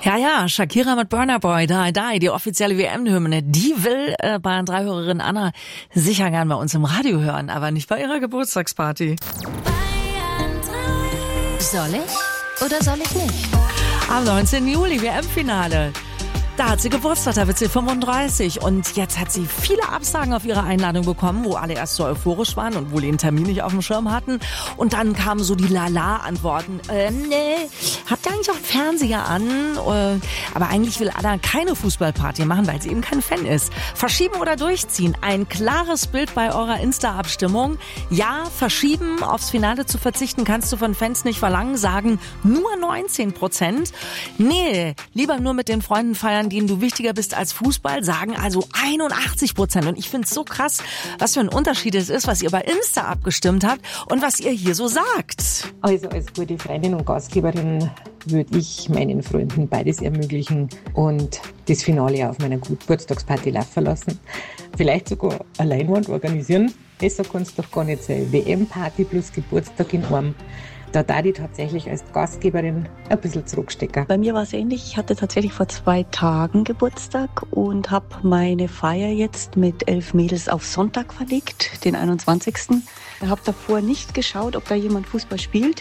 Ja, Shakira mit Burna Boy, Die, die offizielle WM-Hymne, die will Bayern 3-Hörerin Anna sicher gern bei uns im Radio hören, aber nicht bei ihrer Geburtstagsparty. Bayern 3. Soll ich oder soll ich nicht? Am 19. Juli, WM-Finale. Da hat sie Geburtstag, da wird sie 35 und jetzt hat sie viele Absagen auf ihre Einladung bekommen, wo alle erst so euphorisch waren und wohl den Termin nicht auf dem Schirm hatten. Und dann kamen so die Lala-Antworten. Nee, habt ihr eigentlich auch einen Fernseher an? Aber eigentlich will Anna keine Fußballparty machen, weil sie eben kein Fan ist. Verschieben oder durchziehen? Ein klares Bild bei eurer Insta-Abstimmung. Ja, verschieben, aufs Finale zu verzichten, kannst du von Fans nicht verlangen, sagen nur 19%. Nee, lieber nur mit den Freunden feiern, denen du wichtiger bist als Fußball, sagen also 81%. Und ich finde es so krass, was für ein Unterschied es ist, was ihr bei Insta abgestimmt habt und was ihr hier so sagt. Also als gute Freundin und Gastgeberin würde ich meinen Freunden beides ermöglichen und das Finale auf meiner Geburtstagsparty laufen lassen. Vielleicht sogar eine Leinwand organisieren. Besser kann es doch gar nicht sein. WM-Party plus Geburtstag in einem. Da darf ich tatsächlich als Gastgeberin ein bisschen zurückstecken. Bei mir war es ähnlich. Ich hatte tatsächlich vor 2 Tagen Geburtstag und habe meine Feier jetzt mit 11 Mädels auf Sonntag verlegt, den 21. Ich habe davor nicht geschaut, ob da jemand Fußball spielt.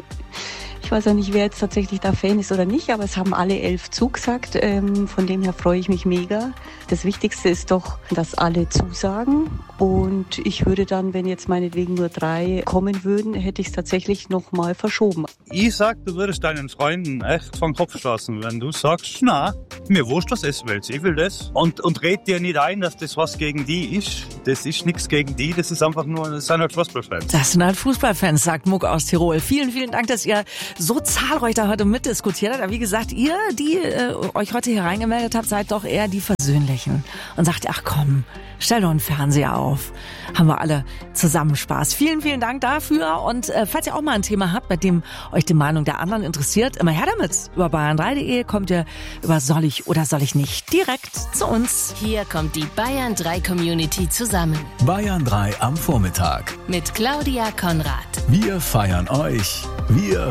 Ich weiß ja nicht, wer jetzt tatsächlich da Fan ist oder nicht, aber es haben alle 11 zugesagt. Von dem her freue ich mich mega. Das Wichtigste ist doch, dass alle zusagen. Und ich würde dann, wenn jetzt meinetwegen nur 3 kommen würden, hätte ich es tatsächlich nochmal verschoben. Ich sag, du würdest deinen Freunden echt vom Kopf stoßen, wenn du sagst, na, mir wurscht, was es willst, ich will das. Und red dir nicht ein, dass das was gegen die ist. Das ist nichts gegen die, das ist einfach nur, das sind halt Fußballfans. Das sind halt Fußballfans, sagt Muck aus Tirol. Vielen, vielen Dank, dass ihr so zahlreich da heute mitdiskutiert habt. Aber wie gesagt, ihr, die euch heute hier reingemeldet habt, seid doch eher die Versöhnlichen. Und sagt, ach komm, stell doch einen Fernseher auf. Haben wir alle zusammen Spaß. Vielen, vielen Dank dafür. Und falls ihr auch mal ein Thema habt, bei dem euch die Meinung der anderen interessiert, immer her damit. Über bayern3.de kommt ihr über Soll ich oder soll ich nicht direkt zu uns. Hier kommt die Bayern 3 Community zusammen. Bayern 3 am Vormittag. Mit Claudia Konrad. Wir feiern euch. Wir